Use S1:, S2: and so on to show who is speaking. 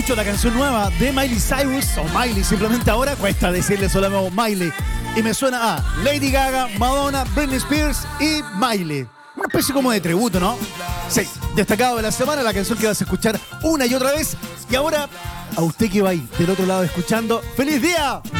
S1: escucho la canción nueva de Miley Cyrus, o Miley simplemente ahora, cuesta decirle solo Miley. Y me suena a Lady Gaga, Madonna, Britney Spears y Miley. Una especie como de tributo, ¿no? Sí, destacado de la semana, la canción que vas a escuchar una y otra vez. Y ahora, a usted que va ahí del otro lado escuchando, ¡feliz día!